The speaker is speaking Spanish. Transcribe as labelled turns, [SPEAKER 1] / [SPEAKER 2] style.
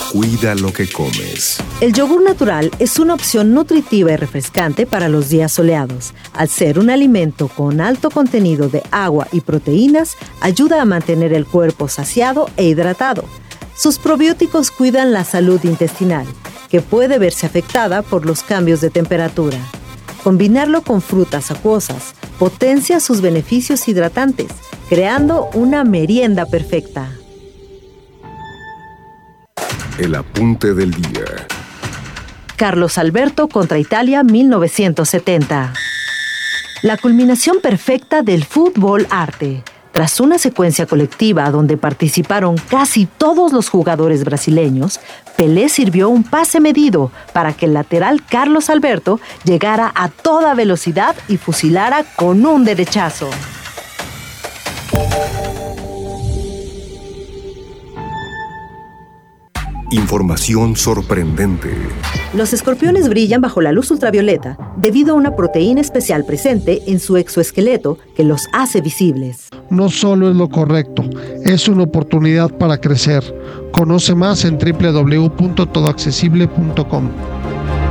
[SPEAKER 1] Cuida lo que comes.
[SPEAKER 2] El yogur natural es una opción nutritiva y refrescante para los días soleados. Al ser un alimento con alto contenido de agua y proteínas, ayuda a mantener el cuerpo saciado e hidratado. Sus probióticos cuidan la salud intestinal, que puede verse afectada por los cambios de temperatura. Combinarlo con frutas acuosas potencia sus beneficios hidratantes, creando una merienda perfecta.
[SPEAKER 1] El apunte del día.
[SPEAKER 2] Carlos Alberto contra Italia 1970. La culminación perfecta del fútbol arte. Tras una secuencia colectiva donde participaron casi todos los jugadores brasileños, Pelé sirvió un pase medido para que el lateral Carlos Alberto llegara a toda velocidad y fusilara con un derechazo.
[SPEAKER 1] Información sorprendente.
[SPEAKER 2] Los escorpiones brillan bajo la luz ultravioleta debido a una proteína especial presente en su exoesqueleto que los hace visibles.
[SPEAKER 3] No solo es lo correcto, es una oportunidad para crecer. Conoce más en www.todoaccesible.com.